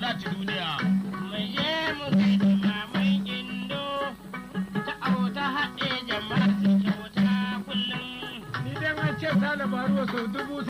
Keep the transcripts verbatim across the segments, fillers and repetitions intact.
ci duniya. Mai je mu kai da maman indo ta auta haɗe jama'a su kyauta kullum. Ni dai an ce ta labaru sau dubu.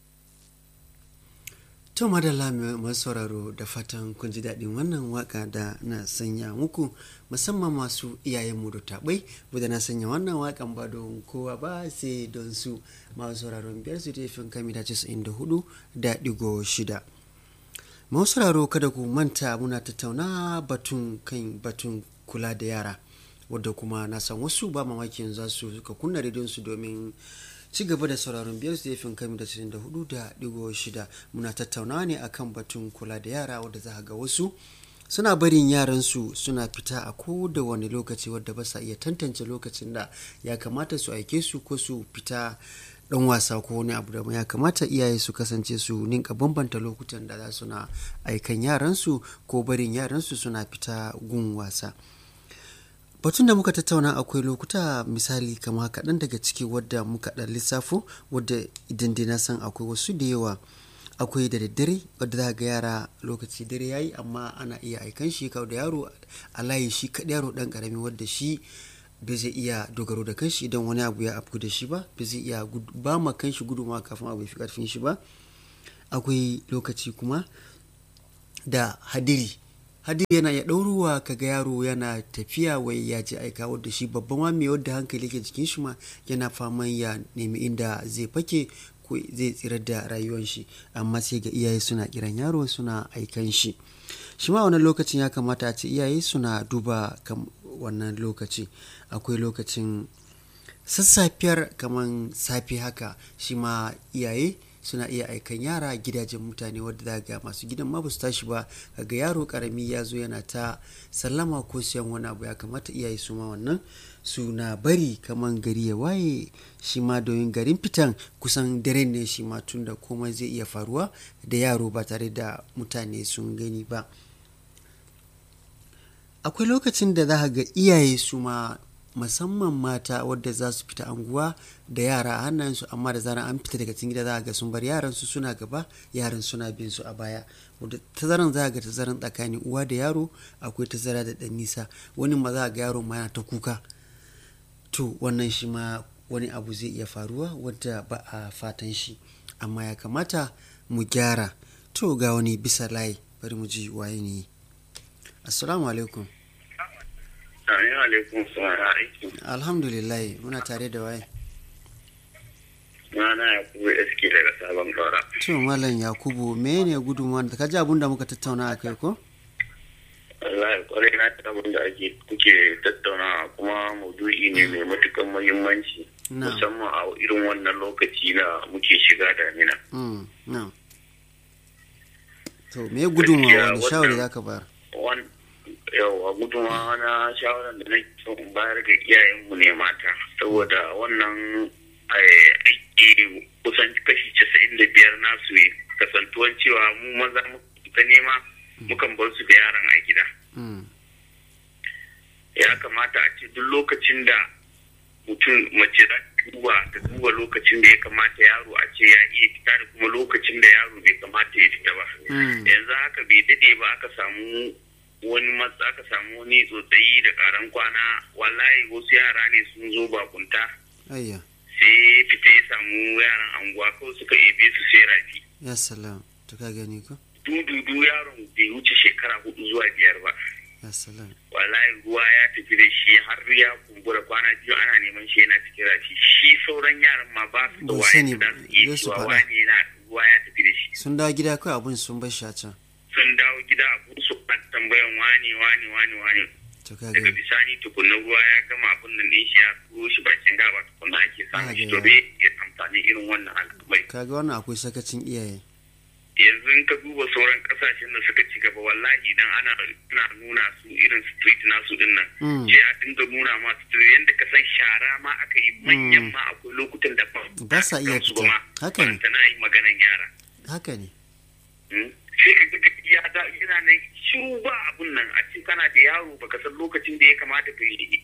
To madalla masu sauraro da fatan kun ji daɗin wannan waka da na sanya muku musamman masu iyayenmu da taɓai wadda na sanya wannan wakan ba don kowa ba sai don su masu sauraron biyar su tefin kami da casa'in da hudu da ɗigo shida. Masu sauraro kada ku manta muna tattauna batun kan batun kula da yara wadda kuma na san wasu ba mamakin za su suka kunna rediyon su domin ci gaba da sauraron biyar su fin kami da casa'in da hudu da digo shida. Muna tattaunawa ne akan batun kula da yara wadda za ga wasu suna barin yaransu suna fita a ko da wani lokaci wadda ba sa iya tantance lokacin da ya kamata su aike su ko su fita dan wasa ko wani abu da ya kamata iyaye su kasance su ninka bambanta lokutan da za su na aikan yaransu ko barin yaransu suna fita gun wasa. Batun da muka tattauna akwai lokuta misali kama kaɗan daga ciki wadda muka ɗan lissafo wadda idan dai na san akwai wasu da yawa. Akwai da daddare wadda za ga yara lokaci dare yayi amma ana iya aikan shi kawo da yaro a layi shi kaɗai yaro ɗan ƙarami wadda shi bai zai iya dogaro da kanshi idan wani abu ya afku da shi ba bai zai iya ba ma kanshi gudunmawa kafin abu ya fi ƙarfin shi ba. Akwai lokaci kuma da hadiri hadiri yana ya ɗauruwa kaga yaro yana tafiya wai ya ji aika wadda shi babban ma mai wadda hankali ke jikin shi ma yana faman ya nemi inda zai fake ko zai tsirar da rayuwar shi amma sai ga iyaye suna kiran yaro suna aikan shi shi ma wannan lokacin ya kamata a ce iyaye suna duba wannan lokaci. Akwai lokacin sassafiyar kaman safe haka shi ma iyaye suna iya aikan yara gidajen mutane wadda za ga masu gidan ma ba su tashi ba kaga yaro karami ya zo yana ta sallama ko siyan wani abu ya kamata iyaye su ma wannan suna bari kaman gari ya waye shi ma domin garin fitan kusan dare ne shi ma tun da komai zai iya faruwa da yaro ba tare da mutane sun gani ba. Akwai lokacin da za ga iyaye su ma musamman mata wadda za su fita anguwa da yara a hannayensu amma da zaran an fita daga cikin gida za ga sun bar yaransu suna gaba yaran suna bin su a baya wadda tazaran za ga tazaran tsakanin uwa da yaro akwai tazara da ɗan nisa wani ma za ga yaro ma yana ta kuka. To wannan shi ma wani abu zai iya faruwa wadda ba a fatan shi amma ya kamata mu gyara. To ga wani bisa layi bari mu ji waye ne. Assalamu alaikum. Assalamu alaikum suna aiki. Alhamdulillah muna tare da waye. Mana Yakubu S K daga Sabon Kaura. To Malam Yakubu mene gudunmuwa da ka ji abin da muka tattauna a kai ko? Wallahi kwarai na ta abin da ake kuke tattauna kuma maudu'i ne mai matukan muhimmanci musamman a irin wannan lokaci na muke shiga damina. Mm, no. To me gudunmuwa wani shawari za ka bayar? Yau a gudunmawa na shawarar da na son bayar ga iyayenmu ne mata saboda wannan aiki kusan kashi casa'in da biyar nasu ne kasantuwan cewa mu maza ta nema mukan bar su da yaran a gida. Ya kamata a ce duk lokacin da mutum mace za ta duba ta duba lokacin da ya kamata yaro a ce ya iya fita da kuma lokacin da yaro bai kamata ya fita ba. Yanzu haka bai dade ba aka samu wani matsa aka samu wani tsotsayi da karan kwana wallahi wasu yara ne sun zo bakunta sai fita ya samu yaran anguwa kawai suka ebe su sai rafi. Ya salam to ka gani ko? Dududu yaron bai wuce shekara hudu zuwa biyar ba. Ya salam. Wallahi ruwa ya tafi da shi har ya kumbura kwana biyu ana neman shi yana cikin rafi shi sauran yaran ma ba su da waye da su iya cewa wani yana ruwa ya tafi da shi. Sun dawo gida kawai abun sun bar shi a can. Sun dawo gida abun su tambayan wani wani wani wani daga bisani tukunan ruwa ya gama abin nan din shi ya turo shi bakin gaba tukunan ake samun shi to bai ya amfani irin wannan al'amari. Kaga wannan akwai sakacin iyaye. Yanzu in ka duba sauran kasashen da suka ci gaba wallahi idan ana ana nuna su irin street nasu din nan sai a dinga nuna ma su yanda ka san shara ma aka yi manyan ma akwai lokutan da ba sa iya fita. Haka ne. Tana yi maganan yara. Haka ne. Sai ka ga ya da yana nan shiru ba abun nan a ce kana da yaro baka san lokacin da ya kamata ka yi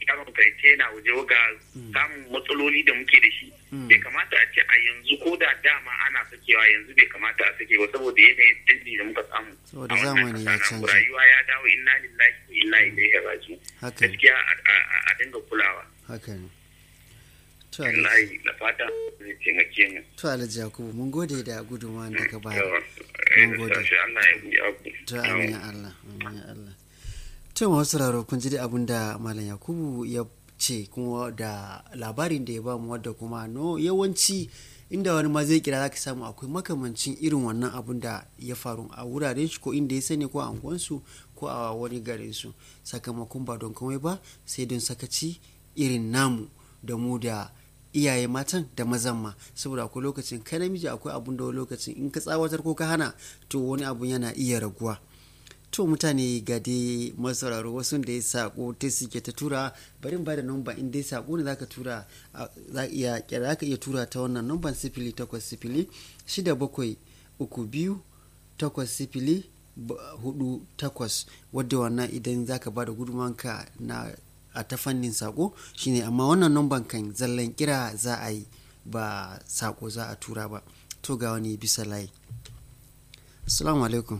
yaron ka ce yana waje ga samun matsaloli da muke da shi bai kamata a ce a yanzu ko da dama ana sakewa yanzu bai kamata a sake ba saboda yanayin canji da muka samu saboda zamani ya canza rayuwa ya dawo inna lillahi wa inna ilaihi raji'un gaskiya a dinga kulawa haka ne to wallahi da fata zai taimake mu to Alhaji Yakubu mun gode da gudunmawa da ka bayar mun gode Allah ya biya ku to amin Allah amin Allah to masu sauraro kun ji da abin da Malam Yakubu ya ce kuma da labarin da ya ba mu wadda kuma no yawanci inda wani ma zai kira zaka samu akwai makamancin irin wannan abun da ya faru a wuraren shi ko inda ya sani ko a anguwansu ko a wani garin su sakamakon ba don komai ba sai don sakaci irin namu da mu da iyaye matan da mazan ma saboda akwai lokacin kai namiji akwai abun da wani lokacin in ka tsawatar ko ka hana to wani abun yana iya raguwa to mutane ga dai masauraro wasu da ya sako ta suke ta tura bari ba da numba in dai sako ne zaka tura za iya kira zaka iya tura ta wannan numban sifili takwas sifili shida bakwai uku biyu takwas sifili hudu takwas wadda wannan idan zaka ba da gudunmanka na a ta fannin sako shine amma wannan numban kan zallan kira za a yi ba sako za a tura ba to ga wani bisa layi assalamu alaikum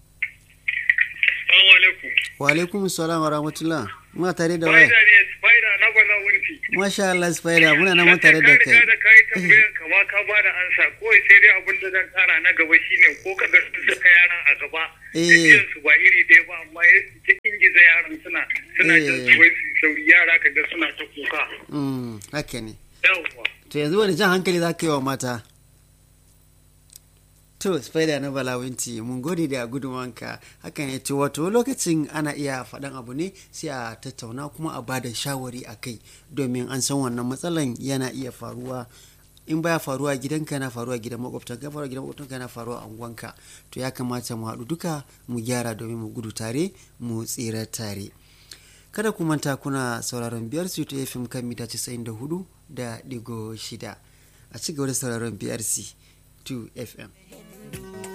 wa alaikum salam wa rahmatullah muna tare da waya spider na gwaza wunti masha Allah spider muna nan tare da kai da kai tambayar kama ka ba da ansa ko sai dai abin da zan kara na gaba shine ko ka ga su saka yaran a gaba eh su ba iri dai ba amma cikin giza yaran suna suna jin su wai sauri yara ka ga suna ta kuka mm haka ne yawa to yanzu wani jan hankali za ka yi wa mata to spider na balawinci mun gode da gudunwanka hakan ya ce wato lokacin ana iya faɗan abu ne sai a tattauna kuma a bada shawari a kai domin an san wannan matsalan yana iya faruwa in baya faruwa gidanka na faruwa gidan makwabtanka faruwa gidan makwabtanka na faruwa a unguwanka to ya kamata mu haɗu duka mu gyara domin mu gudu tare mu tsira tare kada ku manta kuna sauraron biyar C to F M kan mita casa'in da hudu da digo shida a ci gaba da sauraron B R C two F M.